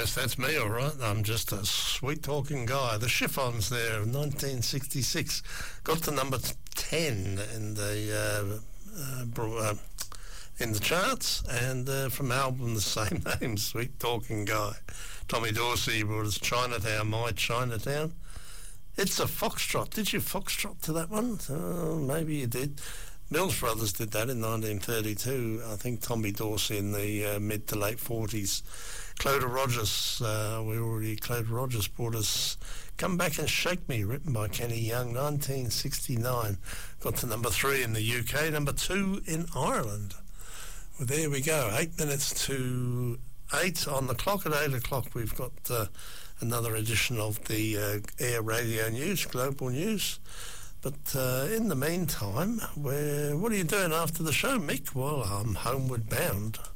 Yes, that's me, all right. I'm just a sweet-talking guy. The Chiffons there of 1966 got to number 10 in the charts, and from album the same name, Sweet Talking Guy. Tommy Dorsey brought us Chinatown, My Chinatown. It's a foxtrot. Did you foxtrot to that one? Maybe you did. Mills Brothers did that in 1932. I think Tommy Dorsey in the mid to late 40s. Clodagh Rogers, Clodagh Rogers brought us Come Back and Shake Me, written by Kenny Young, 1969. Got to number 3 in the UK, number 2 in Ireland. Well, there we go. 8 minutes to 8 on the clock. At 8 o'clock, we've got another edition of the Air Radio News, Global News. But in the meantime, what are you doing after the show, Mick? Well, I'm homeward bound.